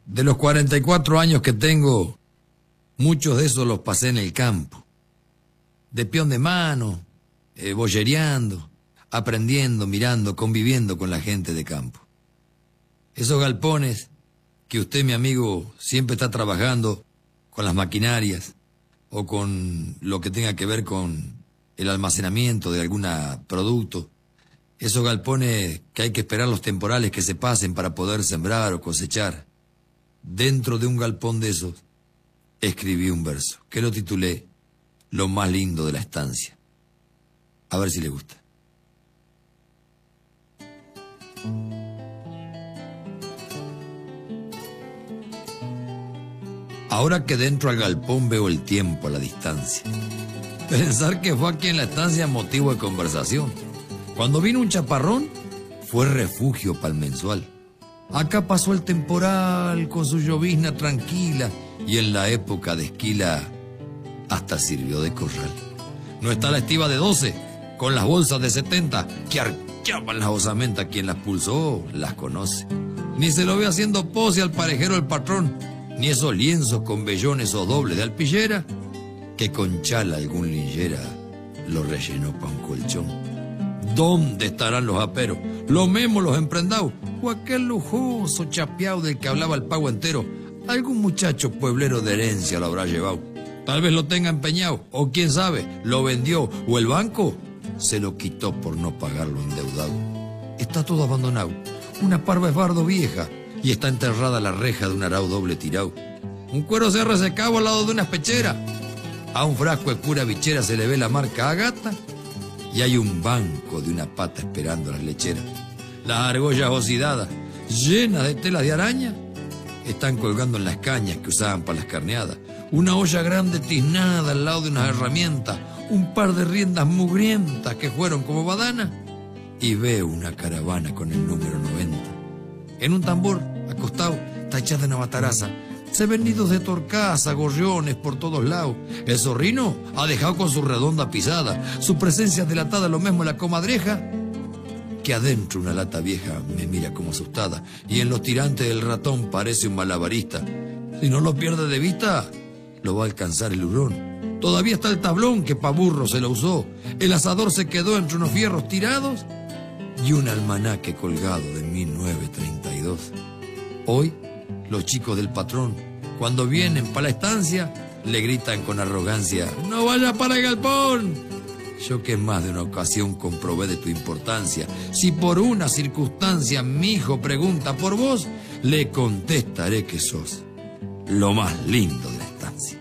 De los 44 años que tengo, muchos de esos los pasé en el campo. De peón de mano, boyereando, aprendiendo, mirando, conviviendo con la gente de campo. Esos galpones que usted, mi amigo, siempre está trabajando con las maquinarias o con lo que tenga que ver con el almacenamiento de algún producto. Esos galpones que hay que esperar los temporales que se pasen para poder sembrar o cosechar. Dentro de un galpón de esos, escribí un verso que lo titulé Lo más lindo de la estancia. A ver si le gusta. Ahora que dentro al galpón veo el tiempo a la distancia. Pensar que fue aquí en la estancia motivo de conversación. Cuando vino un chaparrón, fue refugio para el mensual. Acá pasó el temporal con su llovizna tranquila y en la época de esquila hasta sirvió de corral. No está la estiva de 12 con las bolsas de 70 que arqueaban las osamentas. Quien las pulsó las conoce. Ni se lo ve haciendo pose al parejero del patrón, ni esos lienzos con vellones o dobles de alpillera que con chala algún linchera lo rellenó pa' un colchón. ¿Dónde estarán los aperos, los memos, los emprendados, o aquel lujoso chapeado del que hablaba el pago entero? Algún muchacho pueblero de herencia lo habrá llevado. Tal vez lo tenga empeñado, o quién sabe, lo vendió, o el banco se lo quitó por no pagarlo endeudado. Está todo abandonado, una parva es bardo vieja, y está enterrada la reja de un arao doble tirado. Un cuero se ha resecado al lado de una pechera. A un frasco de pura bichera se le ve la marca Agata, y hay un banco de una pata esperando las lecheras. Las argollas oxidadas, llenas de telas de araña, están colgando en las cañas que usaban para las carneadas. Una olla grande tiznada al lado de unas herramientas, un par de riendas mugrientas que fueron como badana, y veo una caravana con el número 90. En un tambor, acostado, tachada una mataraza, se ven nidos de torcaza, gorriones por todos lados. El zorrino ha dejado con su redonda pisada, su presencia delatada lo mismo la comadreja, que adentro una lata vieja me mira como asustada, y en los tirantes del ratón parece un malabarista. Si no lo pierde de vista, lo va a alcanzar el hurón. Todavía está el tablón que pa' burro se lo usó, el asador se quedó entre unos fierros tirados y un almanaque colgado de 1932. Hoy, los chicos del patrón, cuando vienen para la estancia, le gritan con arrogancia: ¡No vaya para el galpón! Yo que en más de una ocasión comprobé de tu importancia. Si por una circunstancia mi hijo pregunta por vos, le contestaré que sos lo más lindo de